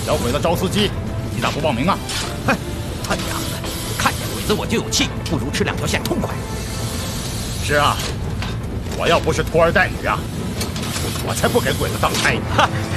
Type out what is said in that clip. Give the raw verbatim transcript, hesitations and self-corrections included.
小鬼子招司机，你咋不报名啊？ 哼，他娘的，看见鬼子我就有气，不如吃两条线痛快。 是啊，我要不是拖儿带女啊，我才不给鬼子当差。 哈，